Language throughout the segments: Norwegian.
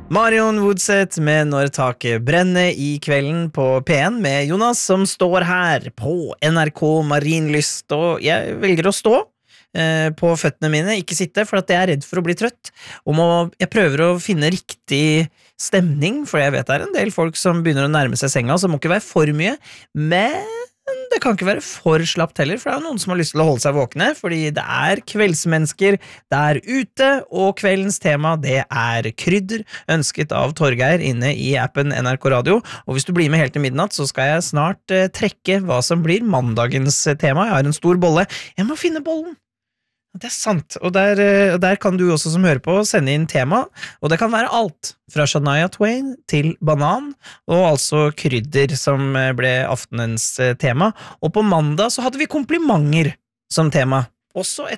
Marion Woodseth med Når taket brenner I kvelden på P1 med Jonas som står her på NRK Marienlyst, og jeg velger å stå på føttene mine, ikke sitte, for at jeg er redd for å bli trøtt, jeg prøver å finne riktig stemning, for jeg vet det er en del folk som begynner å nærme seg senga, så det må ikke være for mye, men det kan ikke være for slapt heller, for det er noen som har lyst til å holde seg våkne, fordi det er kveldsmennesker der ute, og kveldens tema, det er krydder, ønsket av Torgeir inne I appen NRK Radio, og hvis du blir med helt til midnatt, så skal jeg snart trekke hva som blir mandagens tema. Jeg har en stor bolle. Jeg må finne bollen. Det er sant, og der kan du også som hører på sende inn tema, og det kan være alt, fra Shania Twain til banan, og altså krydder som ble aftenens tema, og på mandag så hadde vi komplimenter som tema. Også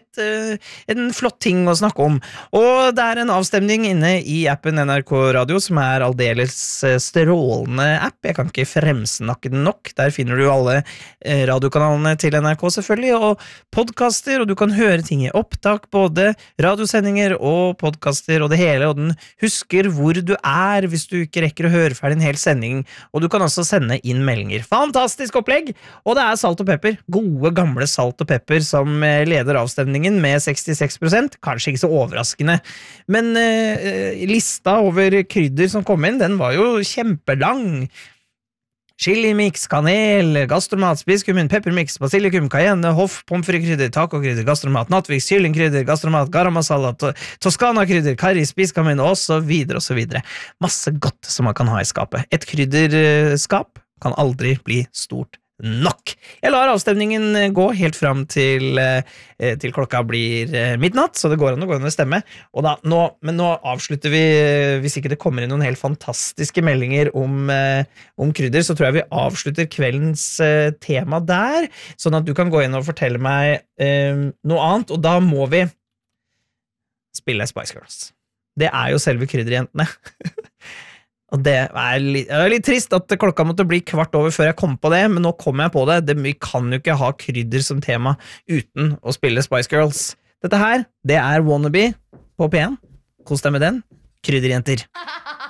en flott ting å snakke om, og det er en avstemning inne I appen NRK Radio som er aldeles strålende app, jeg kan ikke fremsnakke den nok, der finner du alle radiokanalene til NRK selvfølgelig, og podcaster, og du kan høre ting I opptak, både radiosendinger og podcaster og det hele, og den husker hvor du er hvis du ikke rekker å høre ferdig en hel sending, og du kan også sende inn meldinger. Fantastisk opplegg, og det er salt og pepper, gode gamle salt og pepper som leder avstemningen med 66%, kanskje ikke så overraskende, men lista over krydder som kom inn, den var jo kjempelang. Chili mix, kanel, gastromat, spiskummin, peppermix, basilikum, cayenne, hoff, pomfrikrydder, tacokrydder, gastromat, nattvix, kyllingkrydder, gastromat, garam masala, toskana-krydder, karri, spiskammin, og så videre, og så videre. Masse godt som man kan ha I skapet. Et krydderskap kan aldri bli stort nok. Jeg lar avstemningen gå helt fram til klokka blir midnatt, så det går an å gå inn og stemme. Men nå avslutter vi, hvis ikke det kommer inn noen helt fantastiske meldinger om krydder, så tror jeg vi avslutter kveldens tema der, sånn at du kan gå inn og fortelle meg noe annet, og da må vi spille Spice Girls. Det er jo selve krydderjentene. Og det er litt trist at klokka måtte bli 15:15 før jeg kom på det, men nå kommer jeg på det. Vi kan jo ikke ha krydder som tema uten å spille Spice Girls. Dette her, det er Wannabe på P1. Kos deg med den. Krydderjenter.